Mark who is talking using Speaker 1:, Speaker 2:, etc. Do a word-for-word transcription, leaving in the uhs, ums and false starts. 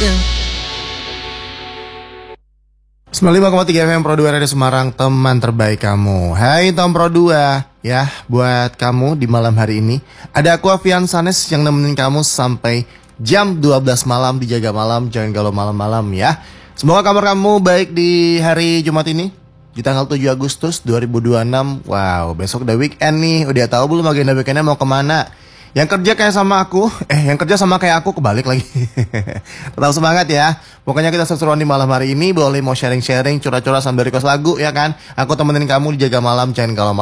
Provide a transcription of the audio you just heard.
Speaker 1: Go.
Speaker 2: sembilan puluh lima koma tiga F M Pro dua Radio Semarang, teman terbaik kamu. Hai Tom Pro dua, ya buat kamu di malam hari ini. Ada aku Avian Sanes yang nemenin kamu sampai jam dua belas malam di Jaga Malam, jangan galau malam-malam ya. Semoga kabar kamu baik di hari Jumat ini, di tanggal tujuh Agustus dua ribu dua puluh enam. Wow, besok udah weekend nih. Udah tahu belum agenda weekendnya mau kemana? Yang kerja kayak sama aku, eh yang kerja sama kayak aku kebalik lagi. Tetap semangat ya. Pokoknya kita seru-seruan di malam hari ini. Boleh mau sharing-sharing, curhat-curhat sambil request lagu ya kan. Aku temenin kamu di Jaga Malam, jangan kalau malam.